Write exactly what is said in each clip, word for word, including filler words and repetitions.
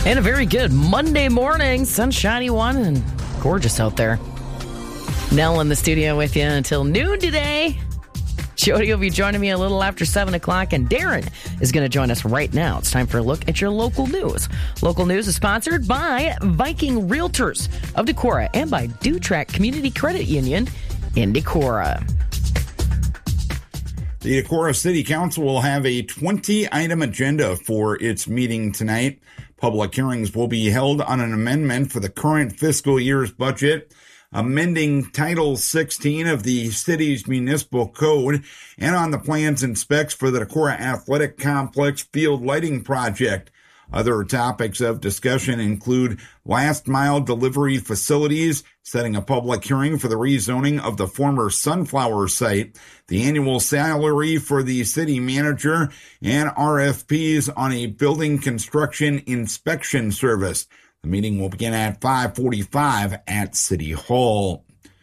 And a very good Monday morning, sunshiny one and gorgeous out there. Nell in the studio with you until noon today. Jody will be joining me a little after seven o'clock, and Darren is going to join us right now. It's time for a look at your local news. Local news is sponsored by Viking Realtors of Decorah and by Dutrack Community Credit Union in Decorah. The Decorah City Council will have a twenty-item agenda for its meeting tonight. Public hearings will be held on an amendment for the current fiscal year's budget, amending Title sixteen of the city's municipal code, and on the plans and specs for the Decorah Athletic Complex field lighting project. Other topics of discussion include last mile delivery facilities, setting a public hearing for the rezoning of the former Sunflower site, the annual salary for the city manager, and R F Ps on a building construction inspection service. The meeting will begin at five forty-five at City Hall.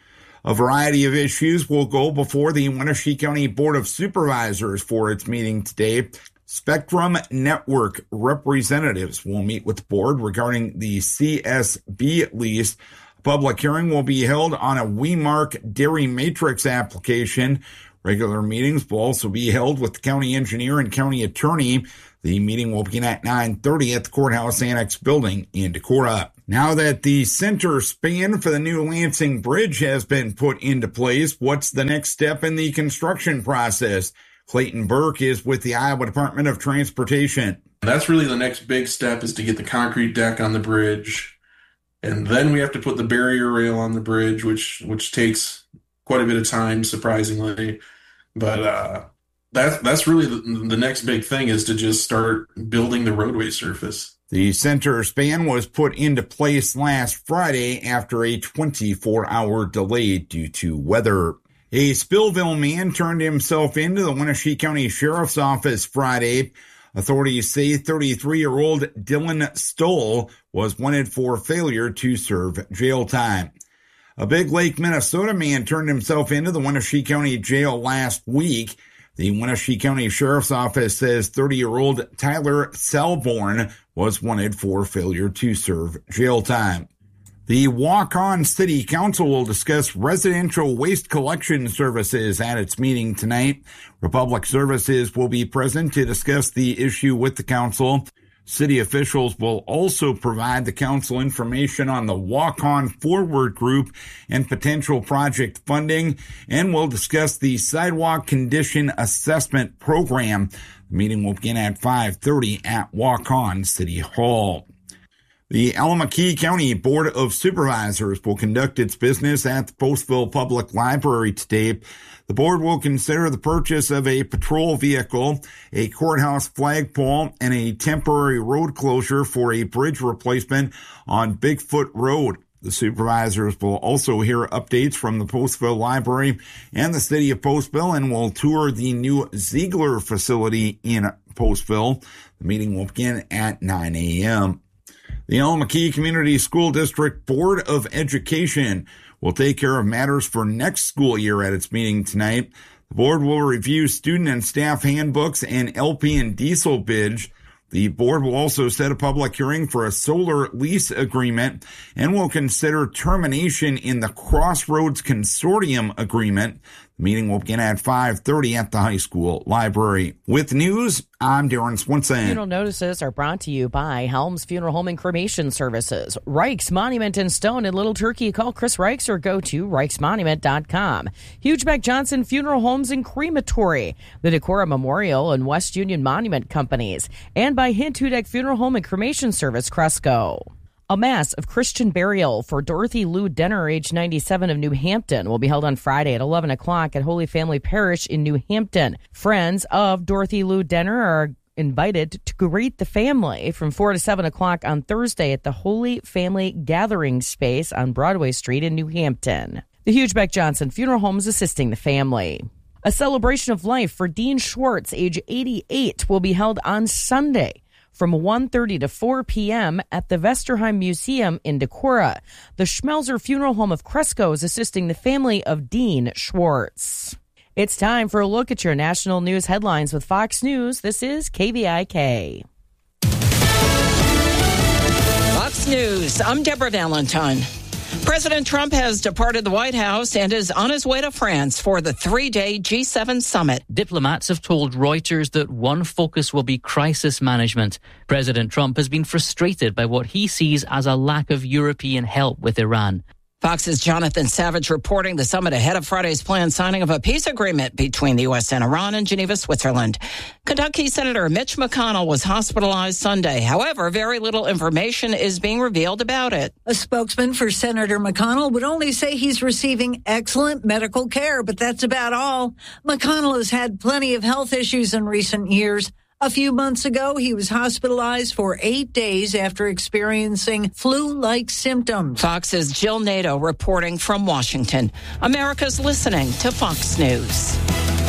A variety of issues will go before the Wenatchee County Board of Supervisors for its meeting today. Spectrum Network representatives will meet with the board regarding the C S B lease. A public hearing will be held on a WeMark Dairy Matrix application. Regular meetings will also be held with the county engineer and county attorney. The meeting will begin at nine thirty at the Courthouse Annex building in Decorah. Now that the center span for the new Lansing Bridge has been put into place, what's the next step in the construction process? Clayton Burke is with the Iowa Department of Transportation. That's really the next big step, is to get the concrete deck on the bridge. And then we have to put the barrier rail on the bridge, which which takes quite a bit of time, surprisingly. But uh, that's, that's really the, the next big thing, is to just start building the roadway surface. The center span was put into place last Friday after a twenty-four hour delay due to weather. A Spillville man turned himself into the Wenatchee County Sheriff's Office Friday. Authorities say thirty-three-year-old Dylan Stoll was wanted for failure to serve jail time. A Big Lake, Minnesota man turned himself into the Wenatchee County Jail last week. The Wenatchee County Sheriff's Office says thirty-year-old Tyler Selborn was wanted for failure to serve jail time. The Waukon City Council will discuss residential waste collection services at its meeting tonight. Republic Services will be present to discuss the issue with the council. City officials will also provide the council information on the Waukon Forward Group and potential project funding, and will discuss the Sidewalk Condition Assessment Program. The meeting will begin at five thirty at Waukon City Hall. The Allamakee County Board of Supervisors will conduct its business at the Postville Public Library today. The board will consider the purchase of a patrol vehicle, a courthouse flagpole, and a temporary road closure for a bridge replacement on Bigfoot Road. The supervisors will also hear updates from the Postville Library and the city of Postville, and will tour the new Ziegler facility in Postville. The meeting will begin at nine a.m. The Allamakee Community School District Board of Education will take care of matters for next school year at its meeting tonight. The board will review student and staff handbooks and L P and diesel bids. The board will also set a public hearing for a solar lease agreement and will consider termination in the Crossroads Consortium agreement. The meeting will begin at five thirty at the high school library. With news, I'm Darren Swinson. Funeral notices are brought to you by Helms Funeral Home and Cremation Services, Reich's Monument and Stone in Little Turkey. Call Chris Reichs or go to reichs monument dot com. Hugebeck Johnson Funeral Homes and Crematory, the Decorah Memorial and West Union Monument Companies, and by Hint Hudeck Funeral Home and Cremation Service, Cresco. A mass of Christian burial for Dorothy Lou Denner, age ninety-seven, of New Hampton, will be held on Friday at eleven o'clock at Holy Family Parish in New Hampton. Friends of Dorothy Lou Denner are invited to greet the family from four to seven o'clock on Thursday at the Holy Family Gathering Space on Broadway Street in New Hampton. The Hugebeck Johnson Funeral Home is assisting the family. A celebration of life for Dean Schwartz, age eighty-eight, will be held on Sunday from one thirty to four p.m. at the Vesterheim Museum in Decorah. The Schmelzer Funeral Home of Cresco is assisting the family of Dean Schwartz. It's time for a look at your national news headlines with Fox News. This is K V I K. News. I'm Deborah Valentine. President Trump has departed the White House and is on his way to France for the three-day G seven summit. Diplomats have told Reuters that one focus will be crisis management. President Trump has been frustrated by what he sees as a lack of European help with Iran. Fox's Jonathan Savage reporting the summit ahead of Friday's planned signing of a peace agreement between the U S and Iran in Geneva, Switzerland. Kentucky Senator Mitch McConnell was hospitalized Sunday. However, very little information is being revealed about it. A spokesman for Senator McConnell would only say he's receiving excellent medical care, but that's about all. McConnell has had plenty of health issues in recent years. A few months ago, he was hospitalized for eight days after experiencing flu-like symptoms. Fox's Jill Nato reporting from Washington. America's listening to Fox News.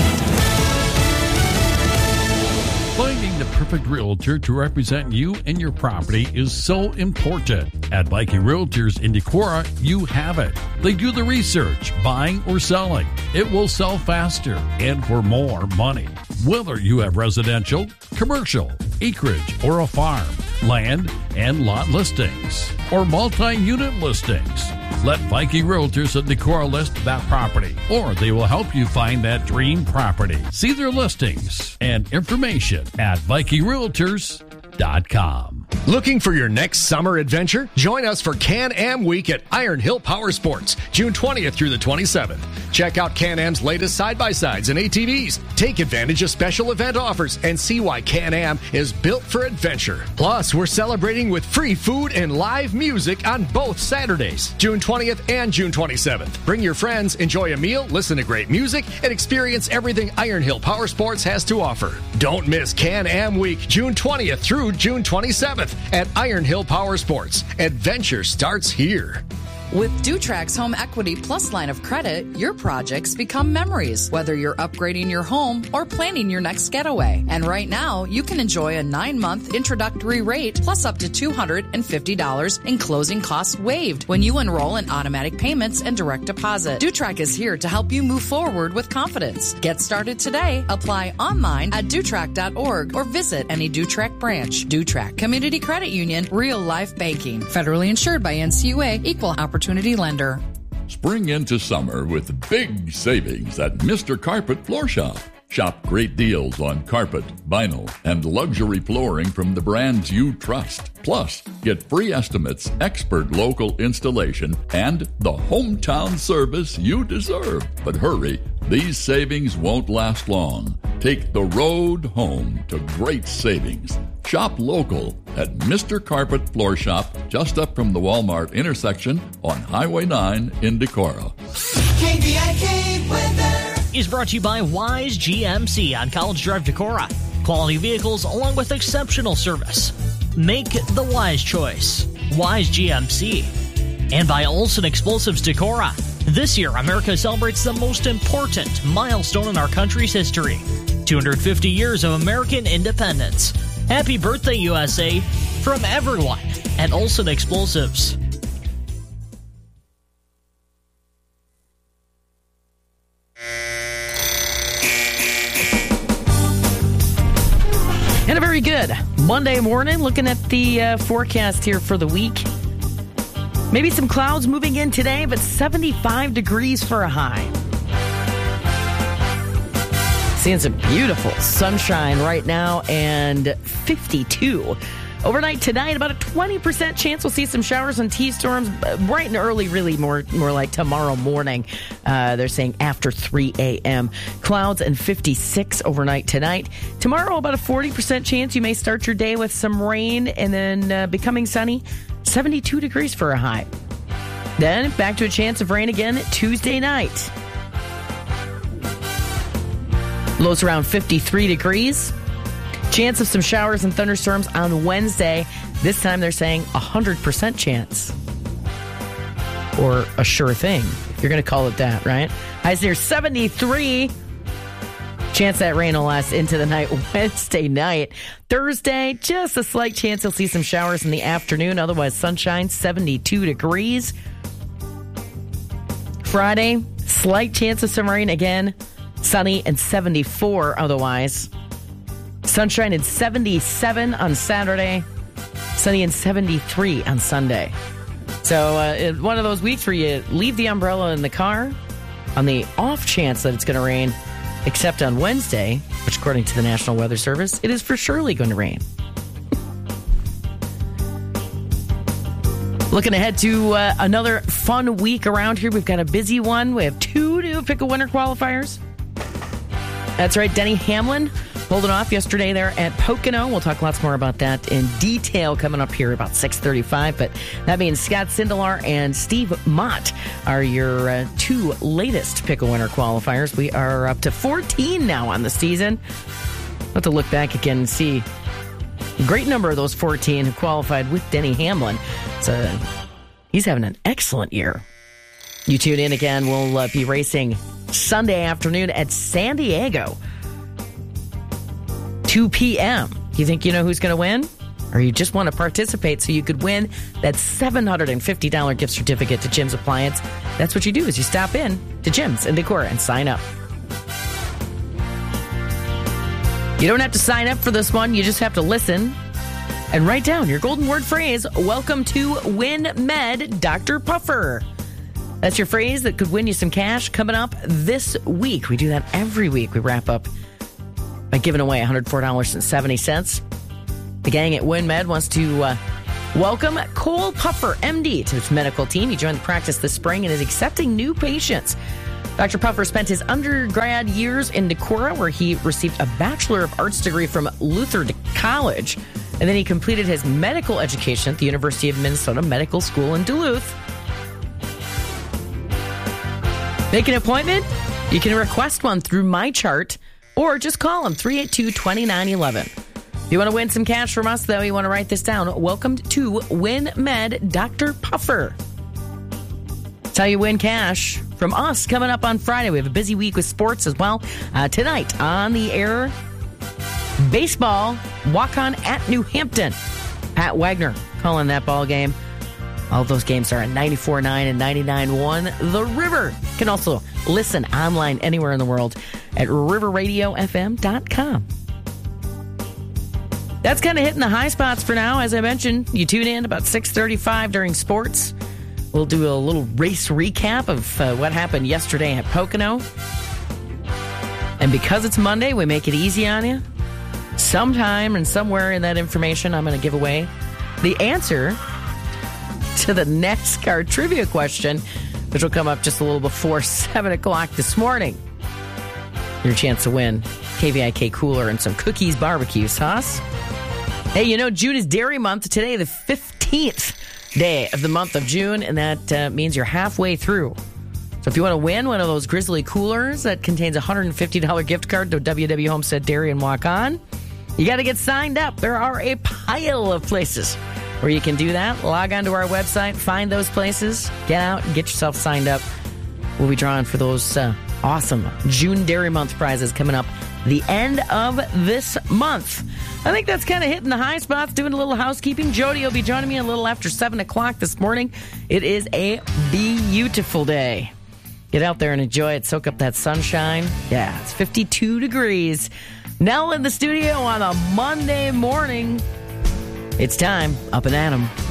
Finding the perfect realtor to represent you and your property is so important. At Viking Realtors in Decorah, you have it. They do the research, buying or selling. It will sell faster and for more money. Whether you have residential, commercial, acreage, or a farm, land and lot listings, or multi-unit listings, let Viking Realtors at Decorah list that property, or they will help you find that dream property. See their listings and information at Viking Realtors dot com. Looking for your next summer adventure? Join us for Can-Am Week at Iron Hill Power Sports, June twentieth through the twenty-seventh. Check out Can-Am's latest side-by-sides and A T Vs. Take advantage of special event offers and see why Can-Am is built for adventure. Plus, we're celebrating with free food and live music on both Saturdays, June twentieth and June twenty-seventh. Bring your friends, enjoy a meal, listen to great music, and experience everything Iron Hill Power Sports has to offer. Don't miss Can-Am Week, June twentieth through June twenty-seventh at Iron Hill Power Sports. Adventure starts here. With Dutrax Home Equity Plus line of credit, your projects become memories, whether you're upgrading your home or planning your next getaway. And right now, you can enjoy a nine-month introductory rate plus up to two hundred fifty dollars in closing costs waived when you enroll in automatic payments and direct deposit. Dutrax is here to help you move forward with confidence. Get started today. Apply online at Dutrax dot org or visit any Dutrax branch. Dutrax Community Credit Union, real life banking. Federally insured by N C U A, equal opportunity lender. Spring into summer with big savings at Mister Carpet Floor Shop. Shop great deals on carpet, vinyl, and luxury flooring from the brands you trust. Plus, get free estimates, expert local installation, and the hometown service you deserve. But hurry, these savings won't last long. Take the road home to great savings. Shop local at Mister Carpet Floor Shop, just up from the Walmart intersection on Highway nine in Decorah. K B I K weather is brought to you by Wise G M C on College Drive, Decorah. Quality vehicles along with exceptional service. Make the wise choice. Wise G M C. And by Olson Explosives Decorah. This year, America celebrates the most important milestone in our country's history. two hundred fifty years of American independence. Happy birthday, U S A, from everyone at Olson Explosives. And a very good Monday morning, looking at the uh, forecast here for the week. Maybe some clouds moving in today, but seventy-five degrees for a high. Seeing some beautiful sunshine right now, and fifty-two. Overnight tonight, about a twenty percent chance we'll see some showers and T-storms bright and early, really more more like tomorrow morning. Uh, they're saying after three a.m. Clouds and fifty-six overnight tonight. Tomorrow, about a forty percent chance you may start your day with some rain and then uh, becoming sunny. seventy-two degrees for a high. Then back to a chance of rain again Tuesday night. Lows around fifty-three degrees. Chance of some showers and thunderstorms on Wednesday. This time they're saying one hundred percent chance. Or a sure thing. You're going to call it that, right? Highs near seventy-three. Chance that rain will last into the night Wednesday night. Thursday, just a slight chance you'll see some showers in the afternoon. Otherwise, sunshine, seventy-two degrees. Friday, slight chance of some rain again. Sunny and seventy-four otherwise. Sunshine and seventy-seven on Saturday. Sunny and seventy-three on Sunday. So uh, it's one of those weeks where you leave the umbrella in the car on the off chance that it's going to rain, except on Wednesday, which according to the National Weather Service, it is for surely going to rain. Looking ahead to uh, another fun week around here. We've got a busy one. We have two new Pick a Winner qualifiers. That's right, Denny Hamlin pulled it off yesterday there at Pocono. We'll talk lots more about that in detail coming up here about six thirty-five. But that means Scott Sindelar and Steve Mott are your uh, two latest Pick a Winner qualifiers. We are up to fourteen now on the season. We'll have to look back again and see a great number of those fourteen who qualified with Denny Hamlin. So he's having an excellent year. You tune in again. We'll uh, be racing Sunday afternoon at San Diego. two p.m. You think you know who's going to win? Or you just want to participate so you could win that seven hundred fifty dollars gift certificate to Jim's Appliance? That's what you do is you stop in to Jim's in Decorah and sign up. You don't have to sign up for this one. You just have to listen and write down your golden word phrase. Welcome to WinMed Doctor Puffer. That's your phrase that could win you some cash coming up this week. We do that every week. We wrap up by giving away one hundred four dollars and seventy cents. The gang at WinMed wants to uh, welcome Cole Puffer, M D, to its medical team. He joined the practice this spring and is accepting new patients. Doctor Puffer spent his undergrad years in Decorah, where he received a Bachelor of Arts degree from Luther College. And then he completed his medical education at the University of Minnesota Medical School in Duluth. Make an appointment? You can request one through MyChart or just call him, three eight two, two nine one one. If you want to win some cash from us, though, you want to write this down. Welcome to WinMed Doctor Puffer. That's how you win cash from us coming up on Friday. We have a busy week with sports as well. Uh, tonight on the air, baseball, walk-on at New Hampton. Pat Wagner calling that ball game. All those games are at ninety-four point nine and ninety-nine point one The River. You can also listen online anywhere in the world at river radio f m dot com. That's kind of hitting the high spots for now. As I mentioned, you tune in about six thirty-five during sports. We'll do a little race recap of uh, what happened yesterday at Pocono. And because it's Monday, we make it easy on you. Sometime and somewhere in that information, I'm going to give away the answer to the NASCAR trivia question, which will come up just a little before seven o'clock this morning. Your chance to win K V I K cooler and some cookies barbecue sauce. Hey, you know, June is Dairy Month. Today, the fifteenth day of the month of June, and that uh, means you're halfway through. So if you want to win one of those Grizzly coolers that contains a one hundred fifty dollars gift card to W W Homestead Dairy and Walk On, you got to get signed up. There are a pile of places where you can do that. Log on to our website, find those places, get out, and get yourself signed up. We'll be drawing for those uh, awesome June Dairy Month prizes coming up the end of this month. I think that's kind of hitting the high spots, doing a little housekeeping. Jody will be joining me a little after seven o'clock this morning. It is a beautiful day. Get out there and enjoy it. Soak up that sunshine. Yeah, it's fifty-two degrees. Nell in the studio on a Monday morning. It's time. Up and at 'em.